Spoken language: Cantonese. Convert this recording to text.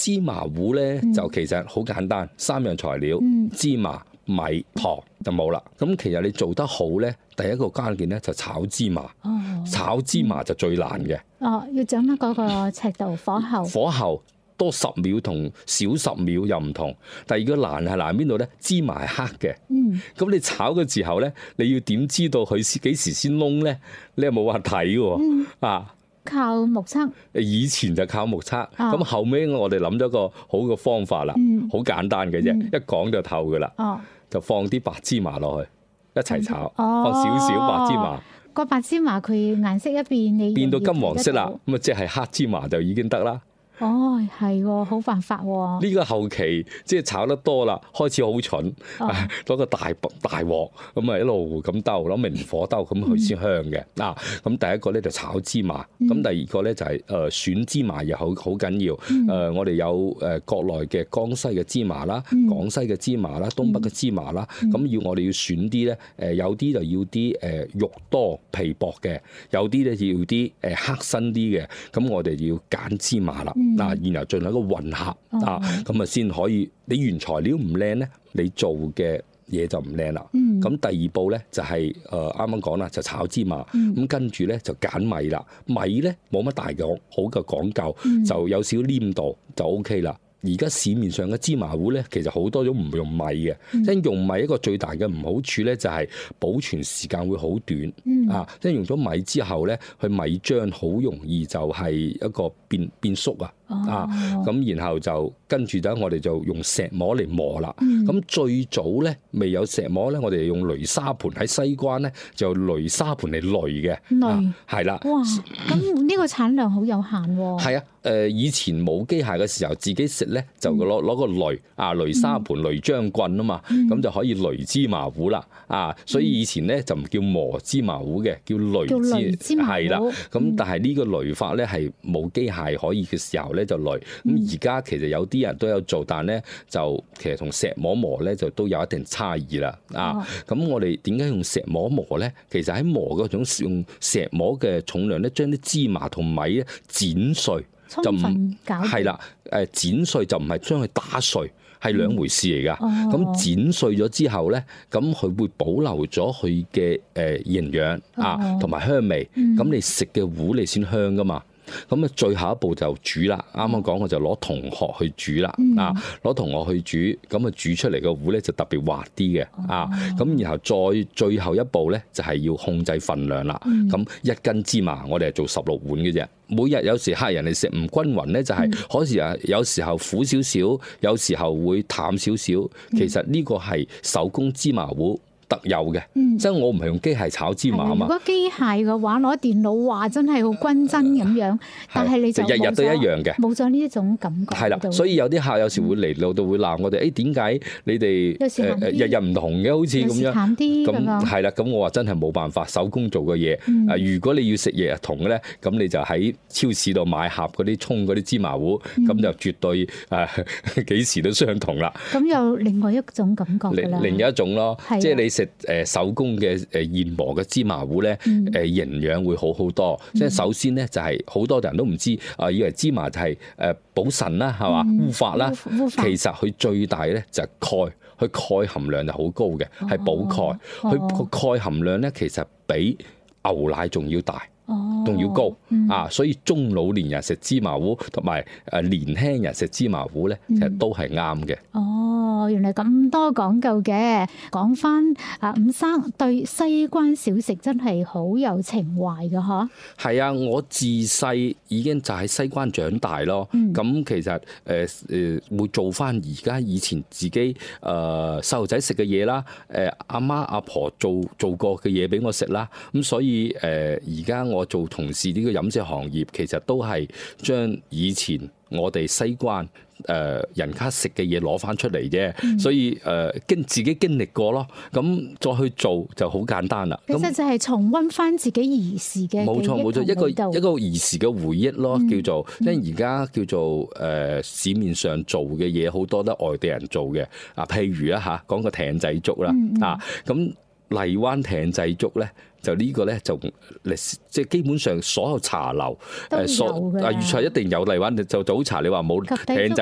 芝麻糊咧就其實好簡單，3樣材料，芝麻、米、糖就冇啦。咁其實你做得好咧，第一個關鍵咧就炒芝麻。炒芝麻就最難嘅。 要掌握嗰個尺度，火候多10秒同少10秒又唔同。第二個難係難邊度咧？芝麻係黑嘅。咁你炒嘅時候咧，你要點知道佢幾時先燶咧？你又冇話睇喎。 靠目測。 以前就靠目測，咁後尾我哋諗咗個好嘅方法啦，好簡單嘅啫，一講就透噶啦。就放啲白芝麻落去一齊炒，放少少白芝麻。 個白芝麻佢顏色一變，你變到金黃色啦，咁啊即係黑芝麻就已經得啦。 係喎，好辦法喎。呢個後期即係炒得多啦，開始好蠢，攞個大鑊咁啊一路咁兜，攞明火兜咁佢先香嘅。咁第一個咧就炒芝麻，咁第二個咧就係選芝麻又好緊要。我哋有國內嘅江西嘅芝麻啦，廣西嘅芝麻啦，東北嘅芝麻啦，咁我哋要選啲咧，有啲就要啲肉多皮薄嘅，有啲咧要啲黑身啲嘅，咁我哋要揀芝麻啦。然後進行一個混合咁啊先可以。你原材料唔靚咧，你做嘅嘢就唔靚啦。咁第二步咧就係啱啱講啦，就炒芝麻。咁跟住咧就揀米啦。米咧冇乜大嘅好嘅講究，就有少少黏度就 OK 啦。而家市面上嘅芝麻糊咧，其實好多都唔用米嘅。即係用米一個最大嘅唔好處咧，就係保存時間會好短。即係用咗米之後咧，佢米漿好容易就係一個變縮啊。咁然後就跟住我哋就用石磨嚟磨啦。咁最早咧未有石磨咧，我哋用擂沙盤，喺西關咧就擂沙盤嚟擂嘅。係啦。 哇！咁呢個產量好有限喎。 係啊。以前冇機械嘅時候，自己食咧就攞個擂沙盤、擂漿棍啊嘛，咁就可以擂芝麻糊啦。所以以前咧就唔叫磨芝麻糊嘅，叫擂芝麻糊。係啦。咁但係呢個擂法咧係冇機械可以嘅時候咧就擂。咁而家其實有啲人都有做，但咧就其實同石磨咧就都有一定差異啦。咁我哋點解用石磨磨咧？其實喺磨嗰種用石磨嘅重量咧，將啲芝麻同米咧剪碎。就唔係啦，剪碎就唔係將佢打碎，係兩回事嚟噶。咁剪碎咗之後咧，咁佢會保留咗佢嘅營養同埋香味。咁你食嘅糊你先香噶嘛。咁啊，最後一步就煮啦。啱啱講我就攞銅殼去煮啦。攞銅殼去煮，咁啊煮出嚟嘅糊咧就特別滑啲嘅。咁然後再最後一步咧就係要控制份量啦。咁1斤芝麻我哋係做16碗嘅啫。每日有時客人嚟食唔均勻咧，就係嗰時有時候苦少少，有時候會淡少少。其實呢個係手工芝麻糊特有嘅，即係我唔係用機械炒芝麻啊嘛。 如果機械嘅話，攞電腦話真係好均真咁樣，但係你就日日都一樣嘅， 冇咗呢一種感覺。 係啦，所以有啲客有時會嚟到會鬧我哋，點解你哋日日唔同嘅，好似咁樣淡啲咁係啦。咁我話真係冇辦法，手工做嘅嘢。如果你要食日日同嘅咧，咁你就喺超市度買盒嗰啲沖嗰啲芝麻糊，咁就絕對幾時都相同啦。 咁有另外一種感覺㗎啦， 另一種咯，即係你食手工嘅現磨嘅芝麻糊咧，營養會好好多。即係首先咧就係好多人都唔知，以為芝麻就係補腎啦，係嘛，烏發啦。其實佢最大咧就係鈣，佢鈣含量就好高嘅，係補鈣。佢個鈣含量咧其實比牛奶仲要大。仲要高所以中老年人食芝麻糊同埋年輕人食芝麻糊咧，其實都係啱嘅。 原來咁多講究嘅。講翻伍生對西關小食真係好有情懷㗎嗬？係啊，我自細已經就喺西關長大咯。咁其實會做翻而家以前自己細路仔食嘅嘢啦，阿媽阿婆做過嘅嘢俾我食啦。咁所以而家我做從事呢個飲食行業，其實都係將以前我哋西關人家食嘅嘢攞翻出嚟啫，所以自己經歷過咯，咁再去做就好簡單啦。 其實就係重溫翻自己兒時嘅記憶。 冇錯，一個兒時嘅回憶咯，叫做因為而家叫做市面上做嘅嘢好多都外地人做嘅。譬如講個艇仔粥啦，咁荔灣艇仔粥咧。就呢個咧就即係基本上所有茶樓粵菜一定有荔灣就早茶，你話冇艇仔。